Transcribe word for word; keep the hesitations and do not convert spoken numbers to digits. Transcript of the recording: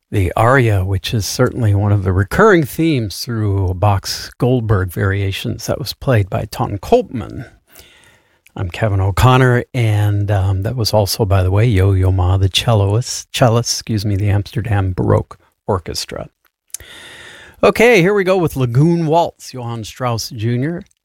The aria, which is certainly one of the recurring themes through Bach's Goldberg variations, that was played by Ton Koopman. I'm Kevin O'Connor, and um, that was also, by the way, Yo-Yo Ma, the celloist, cellist, excuse me, the Amsterdam Baroque Orchestra. Okay, here we go with Lagoon Waltz, Johann Strauss Junior